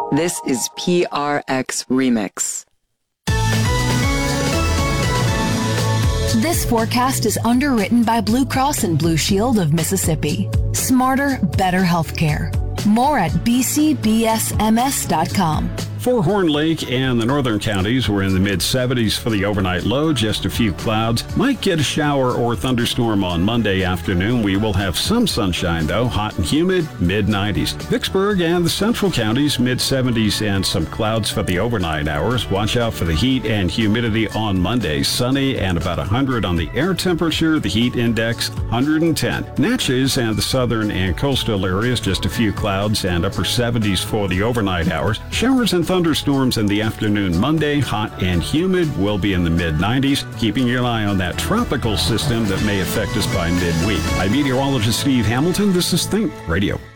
This is PRX Remix. This forecast is underwritten by Blue Cross and Blue Shield of Mississippi. Smarter, better healthcare. More at bcbsms.com. For Horn Lake and the northern counties, we're in the mid-70s for the overnight low, just a few clouds. Might get a shower or thunderstorm on Monday afternoon. We will have some sunshine, though, hot and humid, mid-90s. Vicksburg and the central counties, mid-70s and some clouds for the overnight hours. Watch out for the heat and humidity on Monday. Sunny and about 100 on the air temperature. The heat index, 110. Natchez and the southern and coastal areas, just a few clouds and upper 70s for the overnight hours. Showers and thunderstorms in the afternoon Monday, hot and humid, will be in the mid-90s. Keeping your eye on that tropical system that may affect us by midweek. I'm meteorologist Steve Hamilton. This is Think Radio.